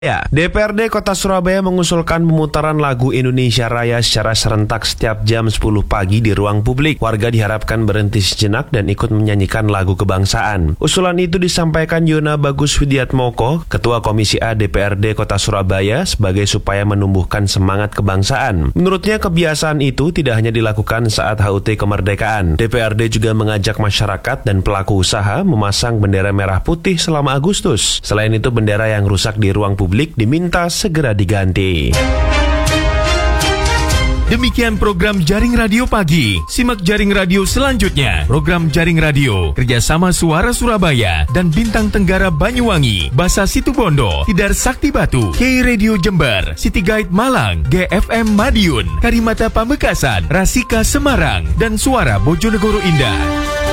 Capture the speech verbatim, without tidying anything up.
Ya, D P R D Kota Surabaya mengusulkan pemutaran lagu Indonesia Raya secara serentak setiap jam sepuluh pagi di ruang publik. Warga diharapkan berhenti sejenak dan ikut menyanyikan lagu kebangsaan. Usulan itu disampaikan Yona Bagus Widiatmoko, Ketua Komisi A D P R D Kota Surabaya, sebagai supaya menumbuhkan semangat kebangsaan. Menurutnya kebiasaan itu tidak hanya dilakukan saat H U T kemerdekaan. D P R D juga mengajak masyarakat dan pelaku usaha memasang bendera merah putih selama Agustus. Selain itu, bendera yang rusak di ruang publik diminta segera diganti. Demikian program Jaring Radio Pagi. Simak Jaring Radio selanjutnya. Program Jaring Radio kerjasama Suara Surabaya dan Bintang Tenggara Banyuwangi, Basa Situbondo, Tidar Sakti Batu, K Radio Jember, City Guide Malang, G F M Madiun, Karimata Pamekasan, Rasika Semarang, dan Suara Bojonegoro Indah.